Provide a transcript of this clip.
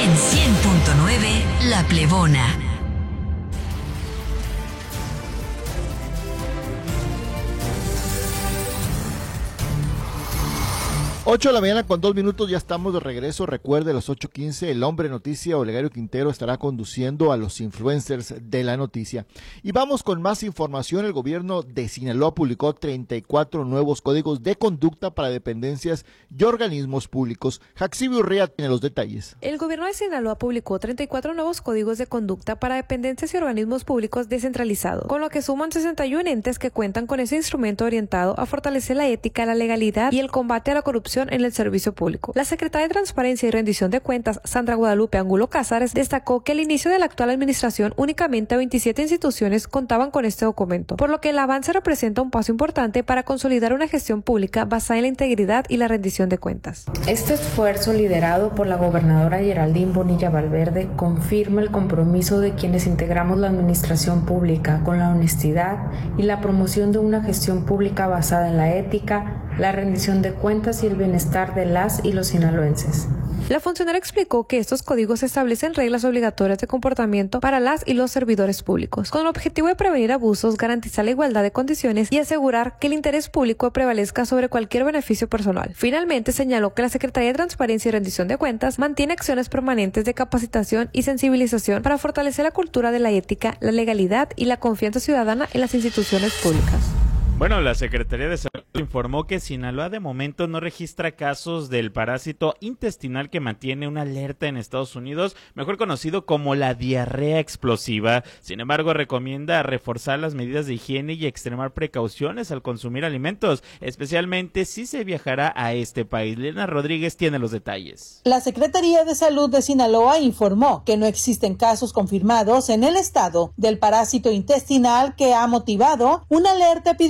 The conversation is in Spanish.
En 100.9 La Plebona. 8 de la mañana con 2 minutos, ya estamos de regreso. Recuerde, a las 8:15, el hombre noticia Olegario Quintero estará conduciendo a los influencers de la noticia. Y vamos con más información. El gobierno de Sinaloa publicó 34 nuevos códigos de conducta para dependencias y organismos públicos. Jaxibio Urrea tiene los detalles. El gobierno de Sinaloa publicó 34 nuevos códigos de conducta para dependencias y organismos públicos descentralizados, con lo que suman 61 entes que cuentan con ese instrumento orientado a fortalecer la ética, la legalidad y el combate a la corrupción en el servicio público. La secretaria de Transparencia y Rendición de Cuentas, Sandra Guadalupe Angulo Cázares, destacó que al inicio de la actual administración únicamente 27 instituciones contaban con este documento, por lo que el avance representa un paso importante para consolidar una gestión pública basada en la integridad y la rendición de cuentas. Este esfuerzo, liderado por la gobernadora Geraldine Bonilla Valverde, confirma el compromiso de quienes integramos la administración pública con la honestidad y la promoción de una gestión pública basada en la ética, la rendición de cuentas y el bienestar de las y los sinaloenses. La funcionaria explicó que estos códigos establecen reglas obligatorias de comportamiento para las y los servidores públicos, con el objetivo de prevenir abusos, garantizar la igualdad de condiciones y asegurar que el interés público prevalezca sobre cualquier beneficio personal. Finalmente, señaló que la Secretaría de Transparencia y Rendición de Cuentas mantiene acciones permanentes de capacitación y sensibilización para fortalecer la cultura de la ética, la legalidad y la confianza ciudadana en las instituciones públicas. Bueno, la Secretaría de Salud informó que Sinaloa de momento no registra casos del parásito intestinal que mantiene una alerta en Estados Unidos, mejor conocido como la diarrea explosiva. Sin embargo, recomienda reforzar las medidas de higiene y extremar precauciones al consumir alimentos, especialmente si se viajará a este país. Lena Rodríguez tiene los detalles. La Secretaría de Salud de Sinaloa informó que no existen casos confirmados en el estado del parásito intestinal que ha motivado una alerta epidemiológica